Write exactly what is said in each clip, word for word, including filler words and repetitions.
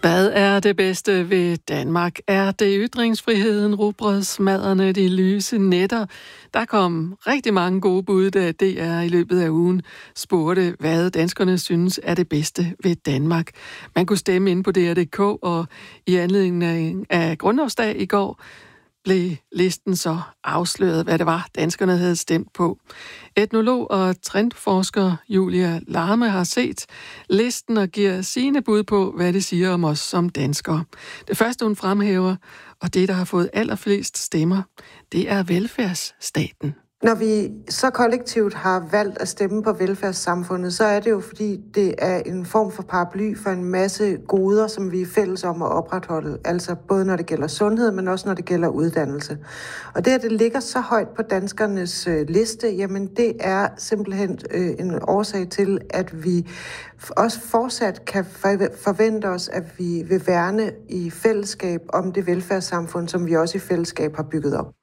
Hvad er det bedste ved Danmark? Er det ytringsfriheden, rugbrødsmaderne, de lyse netter? Der kom rigtig mange gode bud, da D R i løbet af ugen spurgte, hvad danskerne synes er det bedste ved Danmark. Man kunne stemme ind på D R punktum d k, og i anledning af Grundlovsdag i går blev listen så afsløret, hvad det var, danskerne havde stemt på. Etnolog og trendforsker Julia Larme har set listen og giver sine bud på, hvad det siger om os som danskere. Det første, hun fremhæver, og det, der har fået allerflest stemmer, det er velfærdsstaten. Når vi så kollektivt har valgt at stemme på velfærdssamfundet, så er det jo, fordi det er en form for paraply for en masse goder, som vi er fælles om at opretholde. Altså både når det gælder sundhed, men også når det gælder uddannelse. Og det, at det ligger så højt på danskernes øh, liste, jamen det er simpelthen øh, en årsag til, at vi også fortsat kan forvente os, at vi vil værne i fællesskab om det velfærdssamfund, som vi også i fællesskab har bygget op.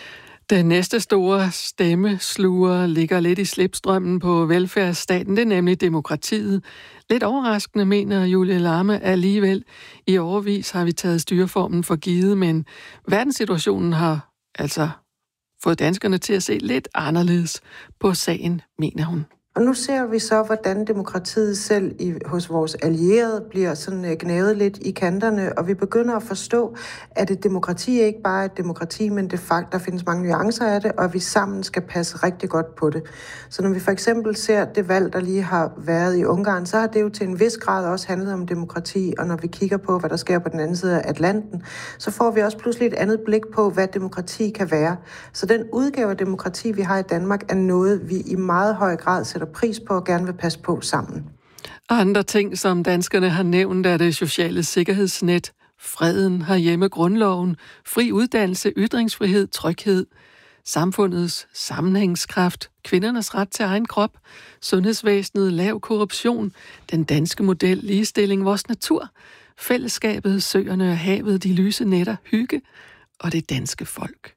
Den næste store stemmesluger ligger lidt i slipstrømmen på velfærdsstaten, det er nemlig demokratiet. Lidt overraskende, mener Julia Larme, alligevel. I årevis har vi taget styreformen for givet, men verdenssituationen har altså fået danskerne til at se lidt anderledes på sagen, mener hun. Og nu ser vi så, hvordan demokratiet selv i, hos vores allierede bliver sådan gnavet lidt i kanterne, og vi begynder at forstå, at et demokrati ikke bare er et demokrati, men det fakt, der findes mange nuancer af det, og at vi sammen skal passe rigtig godt på det. Så når vi for eksempel ser det valg, der lige har været i Ungarn, så har det jo til en vis grad også handlet om demokrati, og når vi kigger på, hvad der sker på den anden side af Atlanten, så får vi også pludselig et andet blik på, hvad demokrati kan være. Så den udgave af demokrati, vi har i Danmark, er noget, vi i meget høj grad sætter pris på og gerne vil passe på sammen. Andre ting, som danskerne har nævnt, er det sociale sikkerhedsnet, freden herhjemme, grundloven, fri uddannelse, ytringsfrihed, tryghed, samfundets sammenhængskraft, kvindernes ret til egen krop, sundhedsvæsenet, lav korruption, den danske model, ligestilling, vores natur, fællesskabet, søerne og havet, de lyse netter, hygge og det danske folk.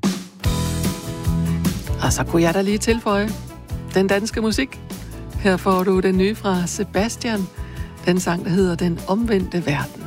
Og så kunne jeg da lige tilføje den danske musik. Her får du den nye fra Sebastian. Den sang, der hedder Den omvendte verden.